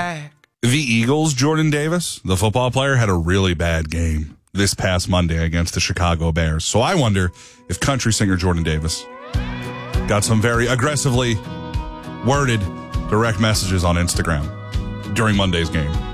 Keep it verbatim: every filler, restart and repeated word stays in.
back. The Eagles, Jordan Davis, the football player, had a really bad game this past Monday against the Chicago Bears. So I wonder if country singer Jordan Davis got some very aggressively worded direct messages on Instagram during Monday's game.